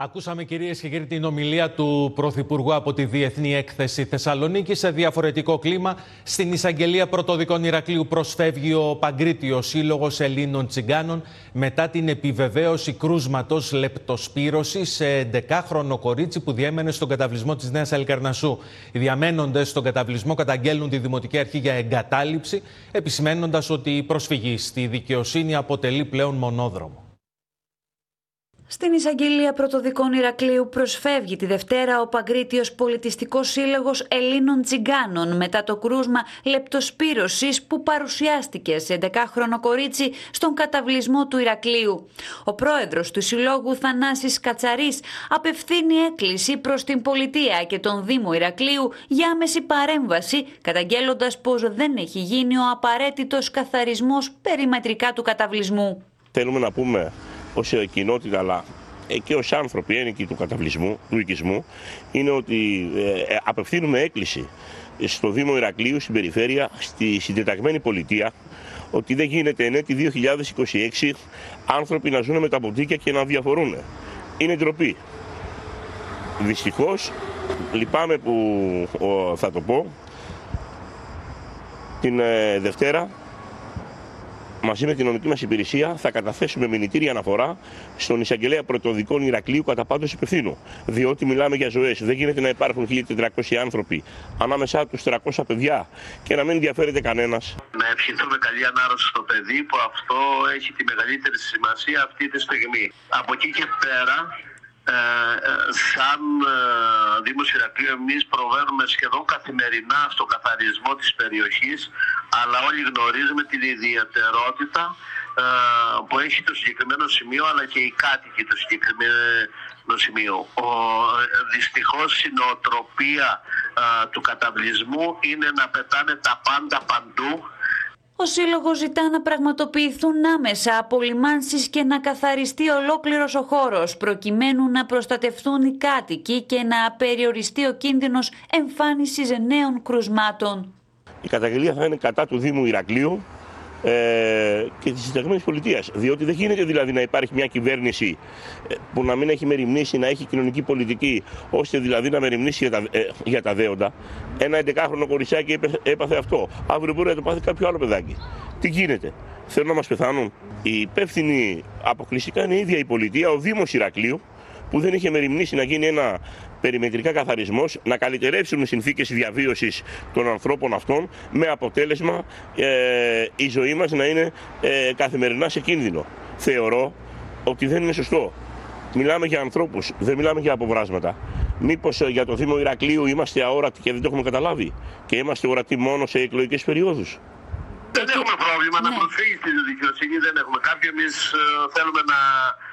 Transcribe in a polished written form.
Ακούσαμε, κυρίες και κύριοι, την ομιλία του Πρωθυπουργού από τη Διεθνή Έκθεση Θεσσαλονίκη. Σε διαφορετικό κλίμα, στην εισαγγελία πρωτοδικών Ηρακλείου προσφεύγει ο Παγκρίτιος Σύλλογος Ελλήνων Τσιγκάνων μετά την επιβεβαίωση κρούσματος λεπτοσπύρωσης σε 11χρονο κορίτσι που διέμενε στον καταβλισμό της Νέας Αλικαρνασσού. Οι διαμένοντες στον καταβλισμό καταγγέλνουν τη Δημοτική Αρχή για εγκατάλειψη, επισημένοντας ότι η προσφυγή στη δικαιοσύνη αποτελεί πλέον μονόδρομο. Στην εισαγγελία πρωτοδικών Ηρακλείου προσφεύγει τη Δευτέρα ο Παγκρίτιος Πολιτιστικός Σύλλογος Ελλήνων Τσιγκάνων μετά το κρούσμα λεπτοσπύρωσης που παρουσιάστηκε σε 11χρονο κορίτσι στον καταβλισμό του Ηρακλείου. Ο πρόεδρος του Συλλόγου, Θανάσης Κατσαρής, απευθύνει έκκληση προς την Πολιτεία και τον Δήμο Ηρακλείου για άμεση παρέμβαση, καταγγέλλοντας πως δεν έχει γίνει ο απαραίτητος καθαρισμός περιμετρικά του καταβλισμού. Θέλουμε να πούμε ως κοινότητα, αλλά και ως άνθρωποι ένοικοι του καταβλισμού, του οικισμού, είναι ότι απευθύνουμε έκκληση στο Δήμο Ηρακλείου, στην περιφέρεια, στη συντεταγμένη πολιτεία, ότι δεν γίνεται εν έτη 2026 άνθρωποι να ζουν με τα ποντίκια και να διαφορούν. Είναι ντροπή. Δυστυχώς, λυπάμαι που θα το πω, την Δευτέρα, μαζί με την νομική μας υπηρεσία θα καταθέσουμε μηνυτήρια αναφορά στον εισαγγελέα πρωτοδικών Ηρακλείου κατά πάντως υπευθύνου. Διότι μιλάμε για ζωές. Δεν γίνεται να υπάρχουν 1.400 άνθρωποι, ανάμεσά τους 300 παιδιά και να μην ενδιαφέρεται κανένας. Να ευχηθούμε καλή ανάρρωση στο παιδί, που αυτό έχει τη μεγαλύτερη σημασία αυτή τη στιγμή. Από εκεί και πέρα, σαν Δήμος Ηρακλείου, εμείς προβαίνουμε σχεδόν καθημερινά στο καθαρισμό της περιοχής, αλλά όλοι γνωρίζουμε την ιδιαιτερότητα που έχει το συγκεκριμένο σημείο, αλλά και οι κάτοικοι του συγκεκριμένου σημείου. Δυστυχώς η νοοτροπία του καταβλισμού είναι να πετάνε τα πάντα παντού. Ο Σύλλογος ζητά να πραγματοποιηθούν άμεσα απολυμάνσεις και να καθαριστεί ολόκληρος ο χώρος, προκειμένου να προστατευτούν οι κάτοικοι και να περιοριστεί ο κίνδυνος εμφάνισης νέων κρουσμάτων. Η καταγγελία θα είναι κατά του Δήμου Ηρακλείου και της συνταγμένης πολιτείας. Διότι δεν γίνεται δηλαδή να υπάρχει μια κυβέρνηση που να μην έχει μεριμνήσει, να έχει κοινωνική πολιτική, ώστε δηλαδή να μεριμνήσει για τα δέοντα. Ένα 11χρονο κοριτσάκι έπαθε αυτό. Αύριο μπορεί να το πάθει κάποιο άλλο παιδάκι. Τι γίνεται? Θέλουν να μας πεθάνουν? Η υπεύθυνη αποκλειστικά είναι η ίδια η πολιτεία, ο Δήμος Ηρακλείου, που δεν είχε μεριμνήσει να γίνει ένα περιμετρικά καθαρισμός, να καλυτερεύσουν οι συνθήκες διαβίωσης των ανθρώπων αυτών, με αποτέλεσμα η ζωή μας να είναι καθημερινά σε κίνδυνο. Θεωρώ ότι δεν είναι σωστό. Μιλάμε για ανθρώπους, δεν μιλάμε για αποβράσματα. Μήπως για το Δήμο Ηρακλείου είμαστε αόρατοι και δεν το έχουμε καταλάβει και είμαστε ορατοί μόνο σε εκλογικές περιόδους? Δεν έχουμε πρόβλημα να προσφύγει στη δικαιοσύνη, δεν έχουμε κάποιο. Εμείς θέλουμε να